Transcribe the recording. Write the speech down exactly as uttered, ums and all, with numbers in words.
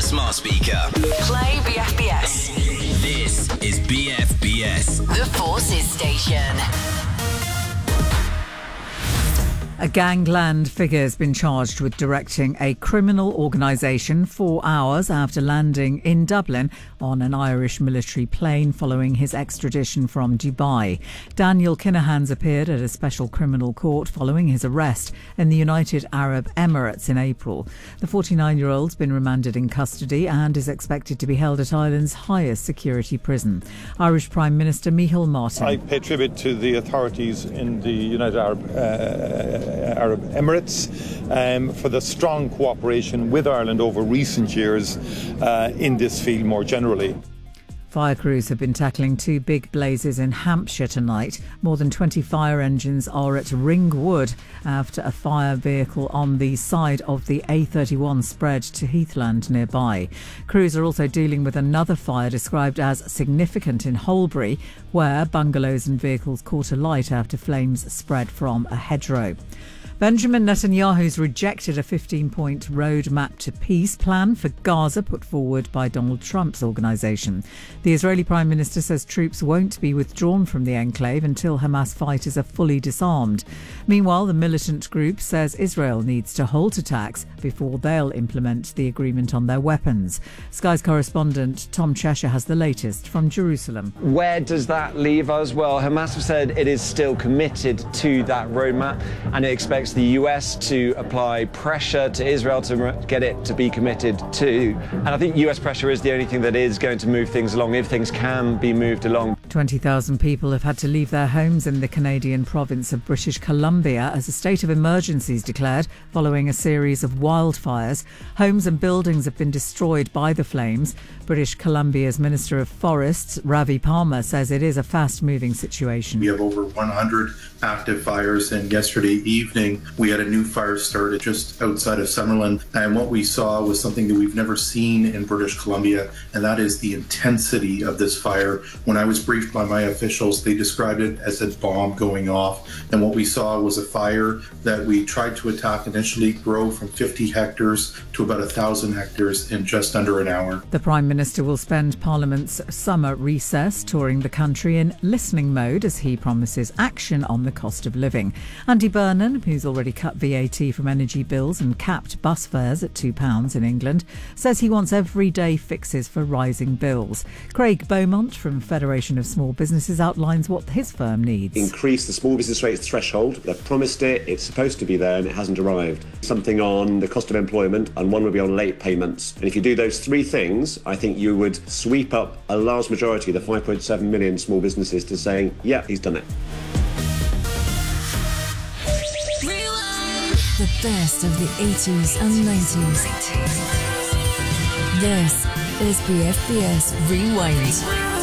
smart speaker. Play B F B S. This is B F B S. The Forces Station. A gangland figure has been charged with directing a criminal organisation four hours after landing in Dublin on an Irish military plane following his extradition from Dubai. Daniel Kinahan's appeared at a special criminal court following his arrest in the United Arab Emirates in April. The forty-nine-year-old's been remanded in custody and is expected to be held at Ireland's highest security prison. Irish Prime Minister Micheál Martin. I pay tribute to the authorities in the United Arab uh, Arab Emirates um, for the strong cooperation with Ireland over recent years uh, in this field more generally. Fire crews have been tackling two big blazes in Hampshire tonight. More than twenty fire engines are at Ringwood after a fire vehicle on the side of the A thirty-one spread to Heathland nearby. Crews are also dealing with another fire described as significant in Holbury, where bungalows and vehicles caught alight after flames spread from a hedgerow. Benjamin Netanyahu's rejected a fifteen-point roadmap to peace plan for Gaza put forward by Donald Trump's organisation. The Israeli Prime Minister says troops won't be withdrawn from the enclave until Hamas fighters are fully disarmed. Meanwhile, the militant group says Israel needs to halt attacks before they'll implement the agreement on their weapons. Sky's correspondent Tom Cheshire has the latest from Jerusalem. Where does that leave us? Well, Hamas have said it is still committed to that roadmap and it expects the U S to apply pressure to Israel to get it to be committed to. And I think U S pressure is the only thing that is going to move things along, if things can be moved along. twenty thousand people have had to leave their homes in the Canadian province of British Columbia as a state of emergency is declared following a series of wildfires. Homes and buildings have been destroyed by the flames. British Columbia's Minister of Forests, Ravi Palmer, says it is a fast-moving situation. We have over one hundred active fires, and yesterday evening we had a new fire started just outside of Summerlin, and what we saw was something that we've never seen in British Columbia, and that is the intensity of this fire. When I was briefed by my officials, they described it as a bomb going off, and what we saw was a fire that we tried to attack initially grow from fifty hectares to about one thousand hectares in just under an hour. The Prime Minister will spend Parliament's summer recess touring the country in listening mode as he promises action on the cost of living. Andy Burnham, who's already cut V A T from energy bills and capped bus fares at two pounds in England, says he wants everyday fixes for rising bills. Craig Beaumont from Federation of Small Businesses outlines what his firm needs. Increase the small business rates threshold. They've promised it, it's supposed to be there and it hasn't arrived. Something on the cost of employment and one would be on late payments. And if you do those three things, I think you would sweep up a large majority of the five point seven million small businesses to saying, yeah, he's done it. The best of the eighties and nineties. This is B F B S Rewind.